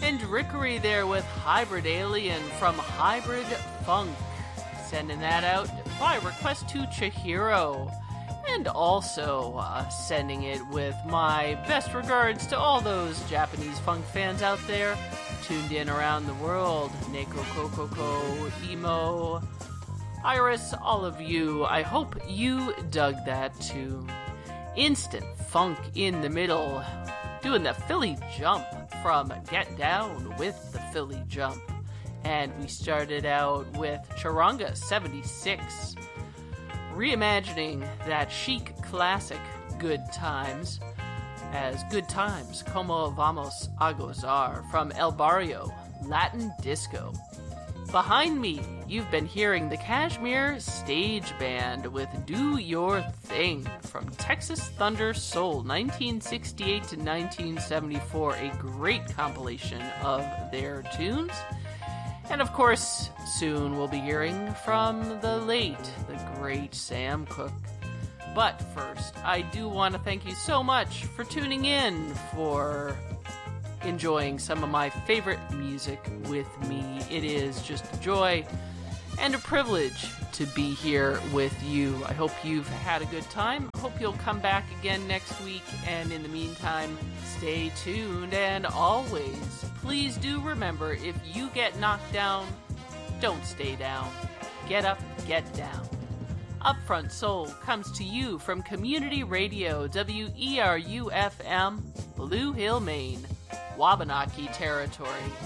And Rickery there with Hybrid Alien from Hybrid Funk. Sending that out by request to Chihiro. And also sending it with my best regards to all those Japanese funk fans out there tuned in around the world. Neko Kokoko, Emo, Iris, all of you. I hope you dug that tune. Instant funk in the middle. Doing the Philly jump from Get Down with the Philly jump. And we started out with Charanga 76. Reimagining that chic classic Good Times as Good Times, Como Vamos a Gozar from El Barrio, Latin Disco. Behind me, you've been hearing the Kashmir Stage Band with Do Your Thing from Texas Thunder Soul, 1968 to 1974, a great compilation of their tunes. And of course, soon we'll be hearing from the late, the great Sam Cooke. But first, I do want to thank you so much for tuning in, for enjoying some of my favorite music with me. It is just a joy and a privilege to be here with you. I hope you've had a good time. I hope you'll come back again next week. And in the meantime, stay tuned. And always, please do remember, if you get knocked down, don't stay down. Get up, get down. Upfront Soul comes to you from Community Radio, WERU-FM, Blue Hill, Maine, Wabanaki Territory.